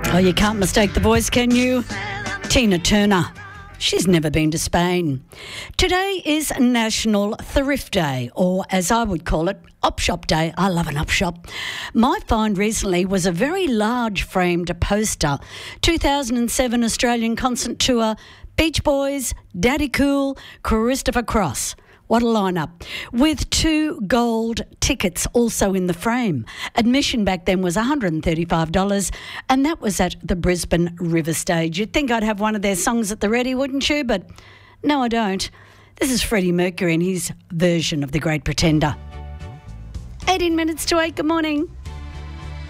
Oh, you can't mistake the voice, can you? Tina Turner. She's never been to Spain. Today is National Thrift Day, or as I would call it, Op Shop Day. I love an op shop. My find recently was a very large framed poster. 2007 Australian concert tour, Beach Boys, Daddy Cool, Christopher Cross. What a lineup. With 2 gold tickets also in the frame. Admission back then was $135, and that was at the Brisbane River Stage. You'd think I'd have one of their songs at the ready, wouldn't you? But no, I don't. This is Freddie Mercury and his version of The Great Pretender. 18 minutes to 8, good morning.